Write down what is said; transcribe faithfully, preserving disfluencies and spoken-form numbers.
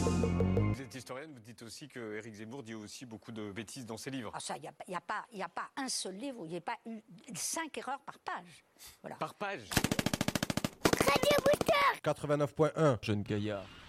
Vous êtes historienne, vous dites aussi que Éric Zemmour dit aussi beaucoup de bêtises dans ses livres. Ah ça, il n'y a, y a, pas- y a pas un seul livre où il n'y a pas eu cinq erreurs par page. Voilà. Par page. quatre-vingt-neuf point un, Jeune Gaillard.